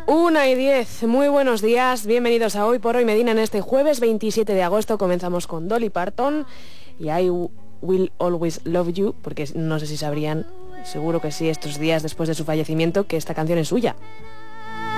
1:10, muy buenos días, bienvenidos a Hoy por Hoy Medina en este jueves 27 de agosto. Comenzamos con Dolly Parton y I Will Always Love You, porque no sé si sabrían, seguro que sí, estos días después de su fallecimiento, que esta canción es suya.